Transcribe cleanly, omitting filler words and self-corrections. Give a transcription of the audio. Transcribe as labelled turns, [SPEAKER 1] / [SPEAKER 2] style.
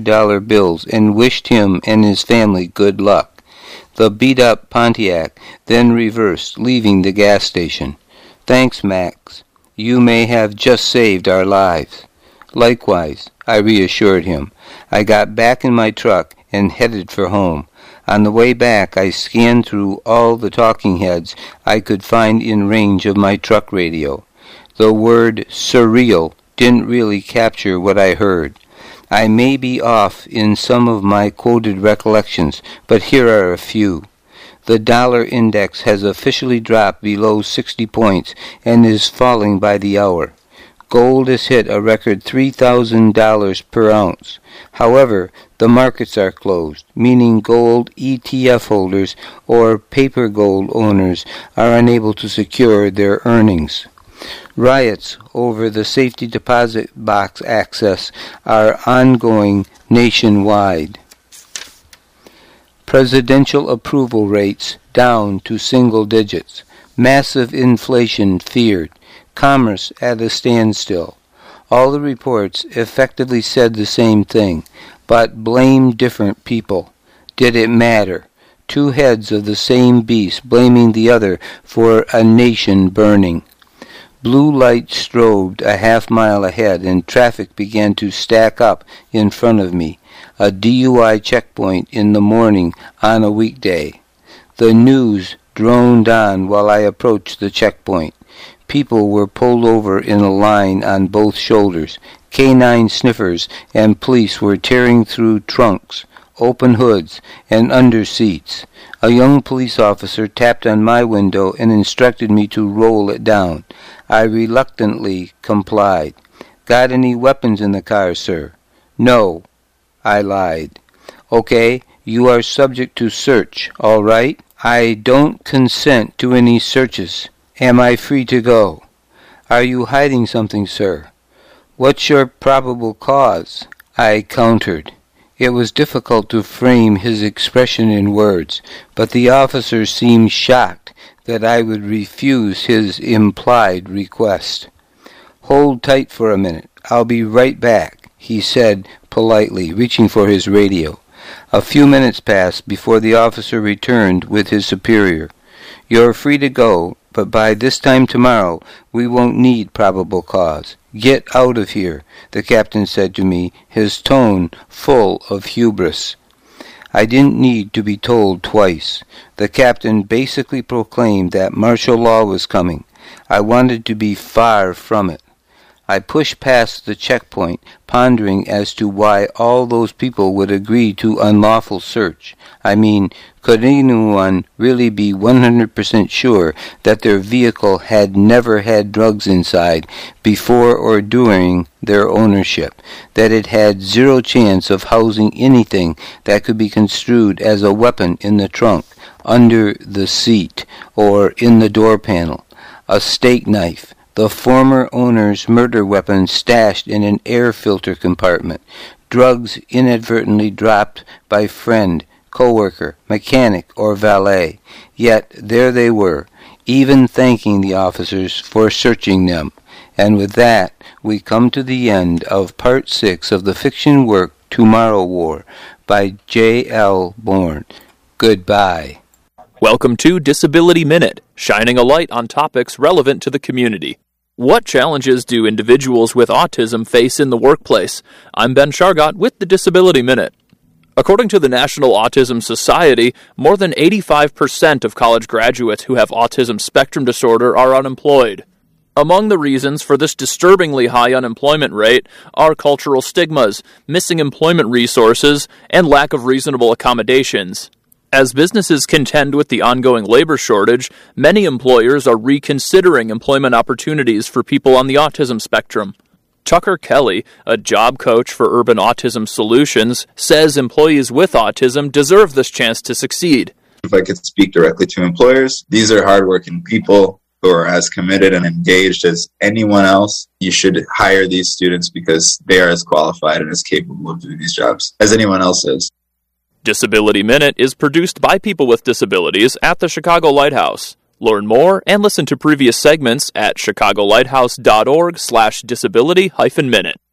[SPEAKER 1] $100 bills and wished him and his family good luck. The beat-up Pontiac then reversed, leaving the gas station. "Thanks, Max. You may have just saved our lives." "Likewise," I reassured him. I got back in my truck and headed for home. On the way back, I scanned through all the talking heads I could find in range of my truck radio. The word surreal didn't really capture what I heard. I may be off in some of my quoted recollections, but here are a few. The dollar index has officially dropped below 60 points and is falling by the hour. Gold has hit a record $3,000 per ounce. However, the markets are closed, meaning gold ETF holders or paper gold owners are unable to secure their earnings. Riots over the safety deposit box access are ongoing nationwide. Presidential approval rates down to single digits. Massive inflation feared. Commerce at a standstill. All the reports effectively said the same thing, but blamed different people. Did it matter? Two heads of the same beast blaming the other for a nation burning. Blue light strobed a half-mile ahead, and traffic began to stack up in front of me. A DUI checkpoint in the morning on a weekday. The news droned on while I approached the checkpoint. People were pulled over in a line on both shoulders. Canine sniffers and police were tearing through trunks, open hoods, and under seats. A young police officer tapped on my window and instructed me to roll it down. I reluctantly complied. "Got any weapons in the car, sir?" "No," I lied. "Okay, you are subject to search, all right? I don't consent to any searches. Am I free to go?" "Are you hiding something, sir?" "What's your probable cause?" I countered. It was difficult to frame his expression in words, but the officer seemed shocked that I would refuse his implied request. "Hold tight for a minute. I'll be right back," he said politely, reaching for his radio. A few minutes passed before the officer returned with his superior. "You're free to go, but by this time tomorrow we won't need probable cause. Get out of here," the captain said to me, his tone full of hubris. I didn't need to be told twice. The captain basically proclaimed that martial law was coming. I wanted to be far from it. I pushed past the checkpoint, pondering as to why all those people would agree to unlawful search. I mean, could anyone really be 100% sure that their vehicle had never had drugs inside before or during their ownership, that it had zero chance of housing anything that could be construed as a weapon in the trunk, under the seat, or in the door panel, a steak knife, the former owner's murder weapon stashed in an air filter compartment, drugs inadvertently dropped by friend, coworker, mechanic, or valet. Yet there they were, even thanking the officers for searching them. And with that, we come to the end of Part 6 of the fiction work Tomorrow War by J.L. Bourne. Goodbye.
[SPEAKER 2] Welcome to Disability Minute, shining a light on topics relevant to the community. What challenges do individuals with autism face in the workplace? I'm Ben Shargott with the Disability Minute. According to the National Autism Society, more than 85% of college graduates who have autism spectrum disorder are unemployed. Among the reasons for this disturbingly high unemployment rate are cultural stigmas, missing employment resources, and lack of reasonable accommodations. As businesses contend with the ongoing labor shortage, many employers are reconsidering employment opportunities for people on the autism spectrum. Tucker Kelly, a job coach for Urban Autism Solutions, says employees with autism deserve this chance to succeed.
[SPEAKER 3] If I could speak directly to employers, these are hardworking people who are as committed and engaged as anyone else. You should hire these students because they are as qualified and as capable of doing these jobs as anyone else is.
[SPEAKER 2] Disability Minute is produced by people with disabilities at the Chicago Lighthouse. Learn more and listen to previous segments at chicagolighthouse.org/disability-minute.